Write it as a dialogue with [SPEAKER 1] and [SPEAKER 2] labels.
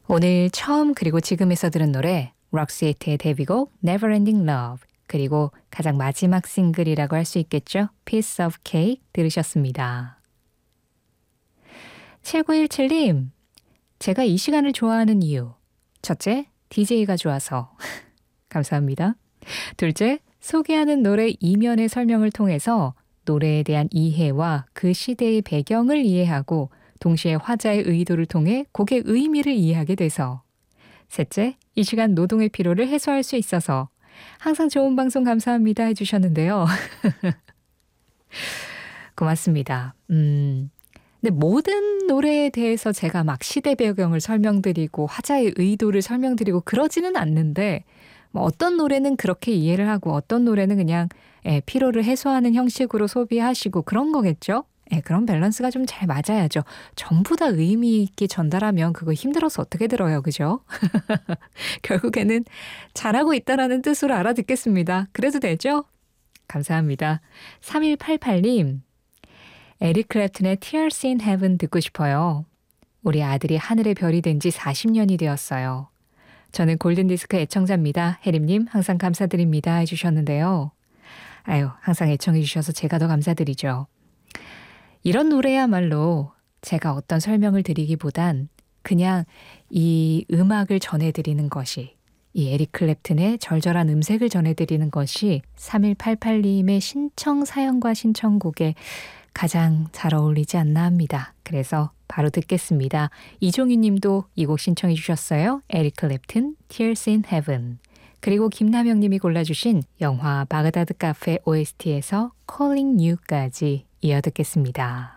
[SPEAKER 1] 오늘 처음 그리고 지금에서 들은 노래 록시에트의 데뷔곡 Neverending Love 그리고 가장 마지막 싱글이라고 할 수 있겠죠. Piece of Cake 들으셨습니다. 7917님, 제가 이 시간을 좋아하는 이유. 첫째, DJ가 좋아서. 감사합니다. 둘째, 소개하는 노래 이면의 설명을 통해서 노래에 대한 이해와 그 시대의 배경을 이해하고 동시에 화자의 의도를 통해 곡의 의미를 이해하게 돼서. 셋째, 이 시간 노동의 피로를 해소할 수 있어서. 항상 좋은 방송 감사합니다 해주셨는데요. 고맙습니다. 근데 모든 노래에 대해서 제가 막 시대 배경을 설명드리고 화자의 의도를 설명드리고 그러지는 않는데 뭐 어떤 노래는 그렇게 이해를 하고 어떤 노래는 그냥 피로를 해소하는 형식으로 소비하시고 그런 거겠죠? 그런 밸런스가 좀 잘 맞아야죠. 전부 다 의미 있게 전달하면 그거 힘들어서 어떻게 들어요, 그죠? 결국에는 잘하고 있다라는 뜻으로 알아듣겠습니다. 그래도 되죠? 감사합니다. 3188님, 에릭 클랩튼의 Tears in Heaven 듣고 싶어요. 우리 아들이 하늘의 별이 된 지 40년이 되었어요. 저는 골든디스크 애청자입니다. 혜림님 항상 감사드립니다 해주셨는데요. 아유, 항상 애청해 주셔서 제가 더 감사드리죠. 이런 노래야말로 제가 어떤 설명을 드리기보단 그냥 이 음악을 전해드리는 것이 이 에릭 클랩튼의 절절한 음색을 전해드리는 것이 3188님의 신청 사연과 신청곡에 가장 잘 어울리지 않나 합니다. 그래서 바로 듣겠습니다. 이종희 님도 이 곡 신청해 주셨어요. 에릭 클랩튼, Tears in Heaven. 그리고 김남영 님이 골라주신 영화 바그다드 카페 OST에서 Calling You까지 이어 듣겠습니다.